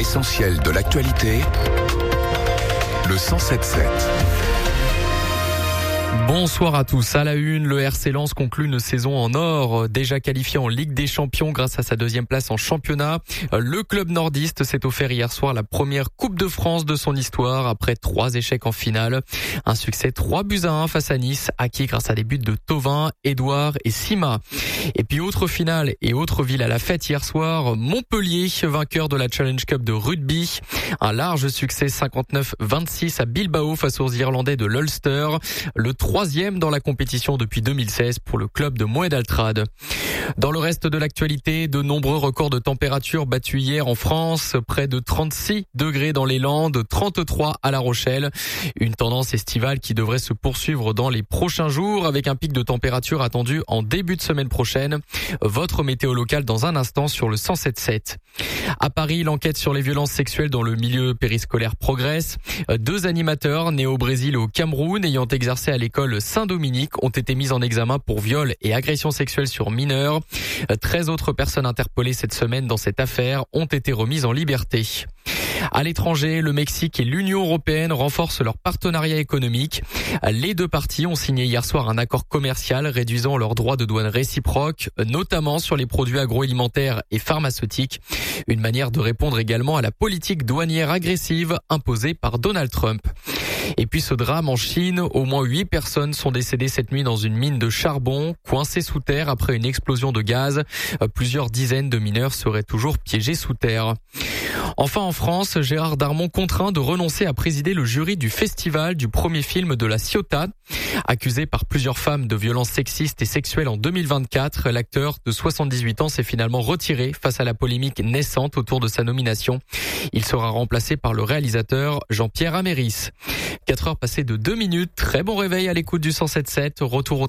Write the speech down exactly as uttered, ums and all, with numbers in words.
L'essentiel de l'actualité, le cent sept sept. Bonsoir à tous. À la une, le R C Lens conclut une saison en or, déjà qualifié en Ligue des Champions grâce à sa deuxième place en championnat. Le club nordiste s'est offert hier soir la première Coupe de France de son histoire après trois échecs en finale. Un succès trois buts à un face à Nice, acquis grâce à des buts de Thauvin, Edouard et Sima. Et puis autre finale et autre ville à la fête hier soir, Montpellier, vainqueur de la Challenge Cup de rugby. Un large succès cinquante-neuf vingt-six à Bilbao face aux Irlandais de l'Ulster. Le troisième dans la compétition depuis deux mille seize pour le club de Moed Altrad. Dans le reste de l'actualité, de nombreux records de température battus hier en France. Près de trente-six degrés dans les Landes, trente-trois à La Rochelle. Une tendance estivale qui devrait se poursuivre dans les prochains jours avec un pic de température attendu en début de semaine prochaine. Votre météo locale dans un instant sur le cent sept sept. À Paris, l'enquête sur les violences sexuelles dans le milieu périscolaire progresse. Deux animateurs nés au Brésil et au Cameroun ayant exercé à l'école Saint-Dominique ont été mis en examen pour viol et agression sexuelle sur mineurs. treize autres personnes interpellées cette semaine dans cette affaire ont été remises en liberté. À l'étranger, le Mexique et l'Union européenne renforcent leur partenariat économique. Les deux parties ont signé hier soir un accord commercial réduisant leurs droits de douane réciproques, notamment sur les produits agroalimentaires et pharmaceutiques. Une manière de répondre également à la politique douanière agressive imposée par Donald Trump. Et puis ce drame en Chine, au moins huit personnes sont décédées cette nuit dans une mine de charbon, coincées sous terre après une explosion de gaz. Plusieurs dizaines de mineurs seraient toujours piégés sous terre. Enfin en France, Gérard Darmon contraint de renoncer à présider le jury du festival du premier film de la Ciotat. Accusé par plusieurs femmes de violences sexistes et sexuelles en deux mille vingt-quatre, l'acteur de soixante-dix-huit ans s'est finalement retiré face à la polémique naissante autour de sa nomination. Il sera remplacé par le réalisateur Jean-Pierre Améris. quatre heures passées de deux minutes, très bon réveil à l'écoute du cent sept sept, retour au